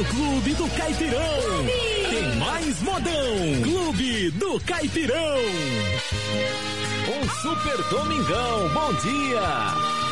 no Clube do Caipirão. Tem mais modão. Clube do Caipirão. Um super domingão. Bom dia.